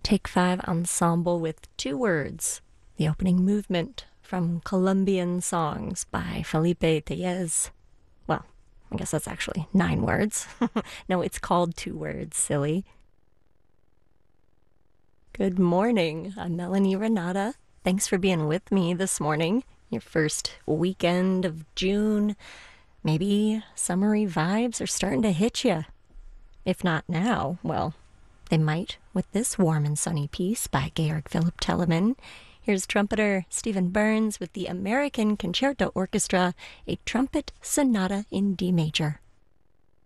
Take Five Ensemble with Two Words, the opening movement from Colombian Songs by Felipe Tellez. Well, I guess that's actually 9 words. No, it's called 2 words, silly. Good morning. I'm Melanie Renata. Thanks for being with me this morning. Your first weekend of June. Maybe summery vibes are starting to hit you. If not now, well, they might with this warm and sunny piece by Georg Philipp Telemann. Here's trumpeter Stephen Burns with the American Concerto Orchestra, a trumpet sonata in D major.